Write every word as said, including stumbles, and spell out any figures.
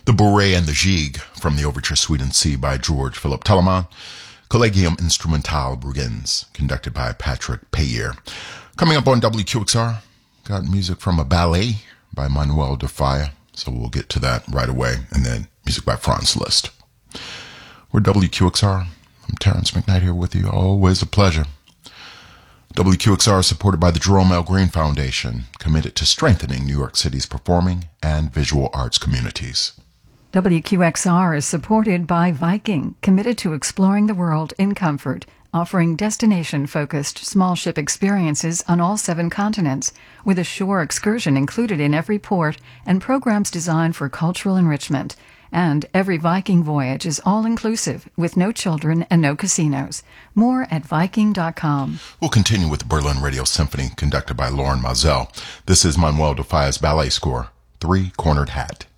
The Bourrée and the Gigue from the Overture Suite in C by George Philip Telemann. Collegium Instrumentale Brugens, conducted by Patrick Payer. Coming up on W Q X R, got music from a ballet by Manuel de Falla, so we'll get to that right away, and then music by Franz Liszt. We're W Q X R. I'm Terrence McKnight here with you. Always a pleasure. W Q X R is supported by the Jerome L. Green Foundation, committed to strengthening New York City's performing and visual arts communities. W Q X R is supported by Viking, committed to exploring the world in comfort, offering destination-focused small ship experiences on all seven continents, with a shore excursion included in every port and programs designed for cultural enrichment. And every Viking voyage is all-inclusive, with no children and no casinos. More at Viking dot com. We'll continue with the Berlin Radio Symphony, conducted by Lauren Mazel. This is Manuel de Falla's ballet score, Three-Cornered Hat.